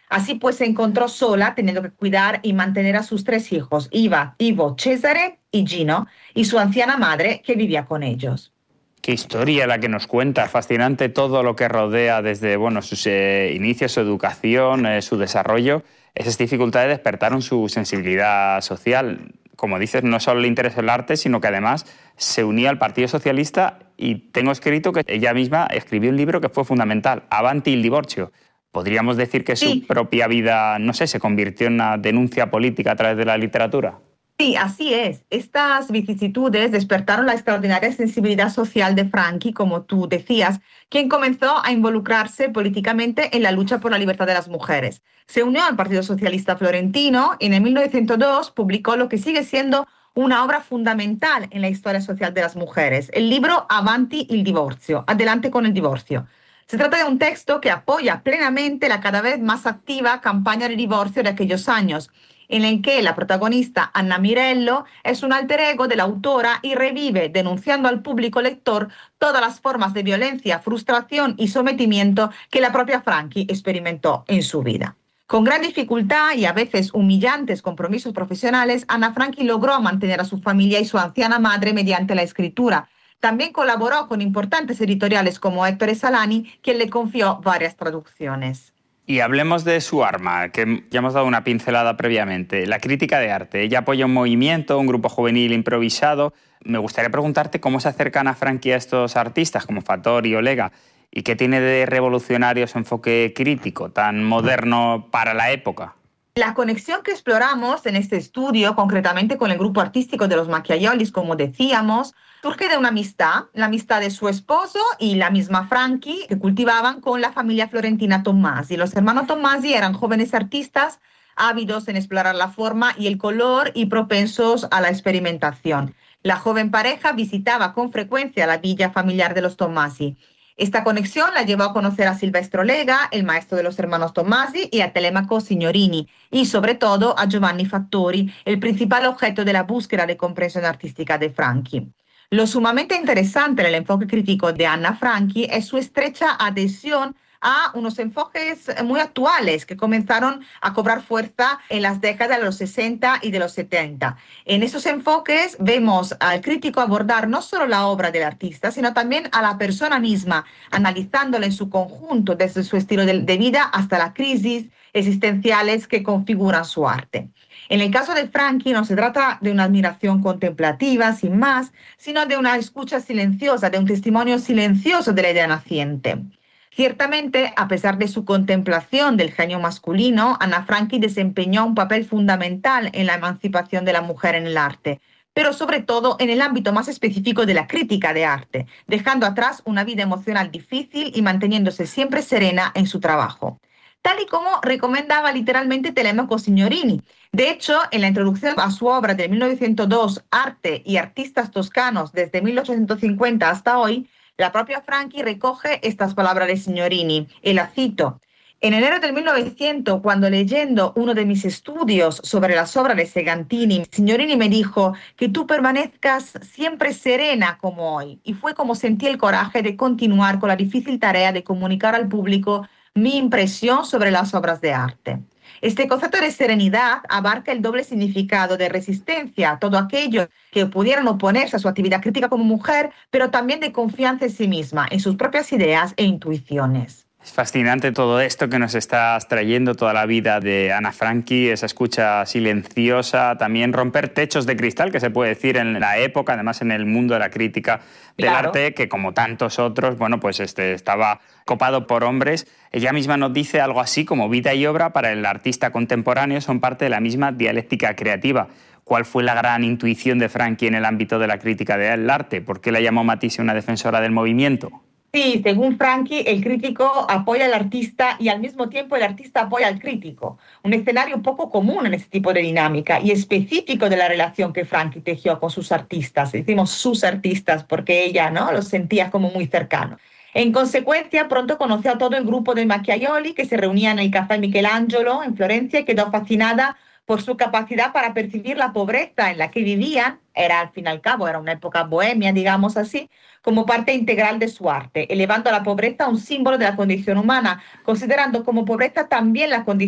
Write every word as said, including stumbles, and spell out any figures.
Así pues se encontró sola, teniendo que cuidar y mantener a sus tres hijos, Iva, Ivo, Cesare y Gino, y su anciana madre que vivía con ellos. Qué historia la que nos cuenta, fascinante todo lo que rodea desde bueno, sus eh, inicios, su educación, eh, su desarrollo. Esas dificultades despertaron su sensibilidad social. Como dices, no solo le interesó el arte, sino que además se unía al Partido Socialista y tengo escrito que ella misma escribió un libro que fue fundamental, Avanti il divorzio. ¿Podríamos decir que Sí. su propia vida, no sé, se convirtió en una denuncia política a través de la literatura? Sí, así es. Estas vicisitudes despertaron la extraordinaria sensibilidad social de Franchi, como tú decías, quien comenzó a involucrarse políticamente en la lucha por la libertad de las mujeres. Se unió al Partido Socialista Florentino y en mil novecientos dos publicó lo que sigue siendo una obra fundamental en la historia social de las mujeres, el libro Avanti il divorzio, Adelante con el divorcio. Se trata de un texto que apoya plenamente la cada vez más activa campaña de divorcio de aquellos años, en el que la protagonista Anna Mirello es un alter ego de la autora y revive denunciando al público lector todas las formas de violencia, frustración y sometimiento que la propia Franchi experimentó en su vida. Con gran dificultad y a veces humillantes compromisos profesionales, Anna Franchi logró mantener a su familia y su anciana madre mediante la escritura. También colaboró con importantes editoriales como Ettore Salani, quien le confió varias traducciones. Y hablemos de su arma, que ya hemos dado una pincelada previamente, la crítica de arte. Ella apoya un movimiento, un grupo juvenil improvisado. Me gustaría preguntarte cómo se acercan a Franchi a estos artistas como Fattori o Lega y qué tiene de revolucionario su enfoque crítico, tan moderno para la época. La conexión que exploramos en este estudio, concretamente con el grupo artístico de los Macchiaiolis, como decíamos, surge de una amistad, la amistad de su esposo y la misma Franchi, que cultivaban con la familia florentina Tommasi. Los hermanos Tommasi eran jóvenes artistas ávidos en explorar la forma y el color y propensos a la experimentación. La joven pareja visitaba con frecuencia la villa familiar de los Tommasi. Esta conexión la llevó a conocer a Silvestro Lega, el maestro de los hermanos Tommasi, y a Telemaco Signorini, y sobre todo a Giovanni Fattori, el principal objeto de la búsqueda de comprensión artística de Franchi. Lo sumamente interesante en el enfoque crítico de Anna Franchi es su estrecha adhesión a unos enfoques muy actuales que comenzaron a cobrar fuerza en las décadas de los sesenta y de los setenta. En esos enfoques vemos al crítico abordar no solo la obra del artista, sino también a la persona misma, analizándola en su conjunto, desde su estilo de, de vida hasta las crisis existenciales que configuran su arte. En el caso de Franchi no se trata de una admiración contemplativa, sin más, sino de una escucha silenciosa, de un testimonio silencioso de la idea naciente. Ciertamente, a pesar de su contemplación del genio masculino, Anna Franchi desempeñó un papel fundamental en la emancipación de la mujer en el arte, pero sobre todo en el ámbito más específico de la crítica de arte, dejando atrás una vida emocional difícil y manteniéndose siempre serena en su trabajo, tal y como recomendaba literalmente Telemaco Signorini. De hecho, en la introducción a su obra de mil novecientos dos, Arte y artistas toscanos desde mil ochocientos cincuenta hasta hoy, la propia Franchi recoge estas palabras de Signorini, y la cito: en enero del mil novecientos, cuando leyendo uno de mis estudios sobre las obras de Segantini, Signorini me dijo que tú permanezcas siempre serena como hoy, y fue como sentí el coraje de continuar con la difícil tarea de comunicar al público mi impresión sobre las obras de arte. Este concepto de serenidad abarca el doble significado de resistencia a todo aquello que pudieran oponerse a su actividad crítica como mujer, pero también de confianza en sí misma, en sus propias ideas e intuiciones. Es fascinante todo esto que nos estás trayendo, toda la vida de Anna Franchi, esa escucha silenciosa, también romper techos de cristal, que se puede decir en la época, además en el mundo de la crítica del Claro. arte, que como tantos otros, bueno, pues este, estaba copado por hombres. Ella misma nos dice algo así como vida y obra para el artista contemporáneo son parte de la misma dialéctica creativa. ¿Cuál fue la gran intuición de Franchi en el ámbito de la crítica del arte? ¿Por qué la llamó Matisse una defensora del movimiento? Sí, según Franchi, el crítico apoya al artista y al mismo tiempo el artista apoya al crítico. Un escenario poco común en este tipo de dinámica y específico de la relación que Franchi tejió con sus artistas. Decimos sus artistas porque ella, ¿no?, los sentía como muy cercanos. En consecuencia, pronto conoció a todo el grupo de Macchiaioli que se reunía en el Café Michelangelo en Florencia y quedó fascinada por su capacidad para percibir la pobreza en la que vivían, era al fin y al cabo, era una época bohemia, digamos así, como parte integral de su arte, elevando a la pobreza a un símbolo de la condición humana, considerando como pobreza también la condición